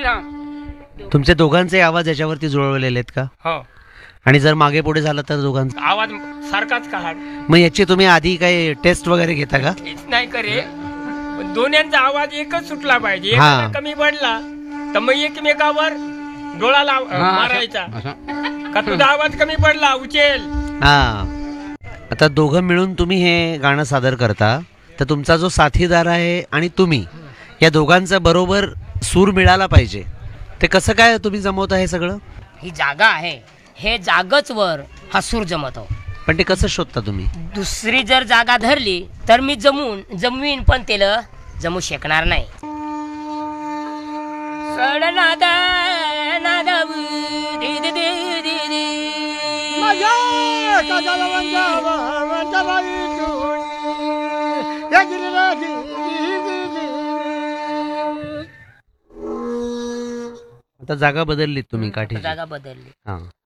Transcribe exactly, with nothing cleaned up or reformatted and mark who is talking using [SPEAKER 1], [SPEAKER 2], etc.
[SPEAKER 1] श्रीराम.
[SPEAKER 2] तुमचे दोघांचे आवाज याच्यावरती जुळवलेले आहेत का?
[SPEAKER 1] हो.
[SPEAKER 2] आणि जर मागे पुढे झालं तर दोघांचा
[SPEAKER 1] आवाज सारखाच का?
[SPEAKER 2] मग याची तुम्ही आधी काही टेस्ट वगैरे घेता का?
[SPEAKER 1] हेच नाही करे, पण दोन्यांचा आवाज एकच सुटला पाहिजे.
[SPEAKER 2] हा.
[SPEAKER 1] एखादा कमी पडला तर मग एकमेकावर डोळा लाव मारायचा का तुझा आवाज कमी पडला उचेल.
[SPEAKER 2] हा. आता दोघं मिळून तुम्ही हे गाणं सादर करता, तर तुमचा जो साथीदार आहे आणि तुम्ही या दोघांचा बरोबर सूर मिळाला पाहिजे. ते कसं काय तुम्ही जमवता हे सगळं?
[SPEAKER 3] ही जागा आहे, हे जागच वर हा सूर जमतो.
[SPEAKER 2] पण ते कसं शोधता तुम्ही?
[SPEAKER 3] दुसरी जर जागा धरली तर मी जमून जमवीन, पण त्याला जमू शकणार नाही. सडनादा नादा दी दी दी दी दी.
[SPEAKER 2] आता जागा बदलली तुम्ही काठी.
[SPEAKER 3] जागा बदलली.
[SPEAKER 2] हा.